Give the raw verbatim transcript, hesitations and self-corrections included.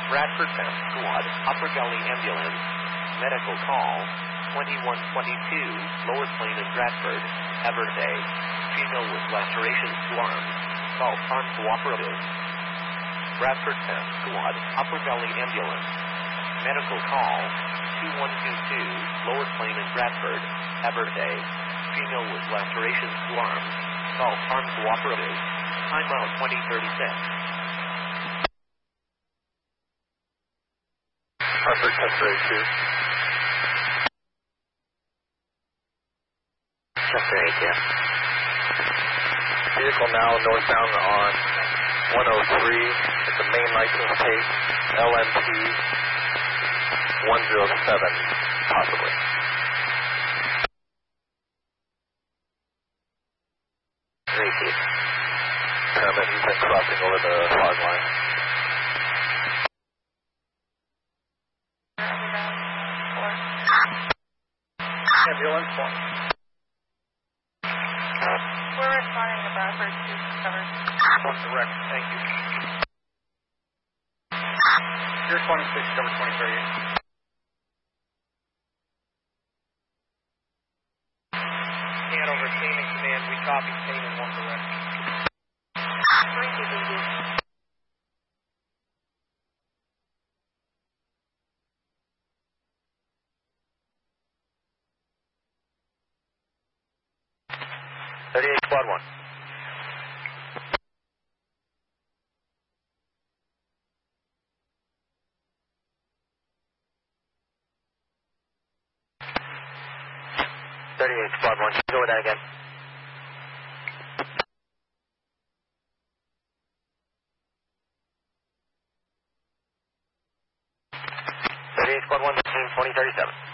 Bradford Fence Squad, Upper Gully Ambulance, medical call, twenty-one twenty-two, Lower Plain in Bradford, Everday, female with lacerations to arms, call Farm Cooperative. Bradford Fence Squad, Upper Gully Ambulance, medical call, two one two two, Lower Plain in Bradford, Everday, female with lacerations to arms, call Farm Cooperative, timeout twenty thirty-six. Hartford, Chester eighty-two. Chester eighty-two. Vehicle now northbound on one oh three. It's a main license plate, L M P one oh seven, possibly. Repeat. Paramount, he's been crossing over the fog line. Ambulance one. We're responding to Bradford to cover. Correct, thank you. You're responding to cover twenty thirty-eight. Hanover, Chain and Command, we copy Chain in one direction. Three P B D. thirty-eight, Squad one. thirty-eight, Squad one. Go with that again. thirty-eight, Squad one, twenty thirty-seven.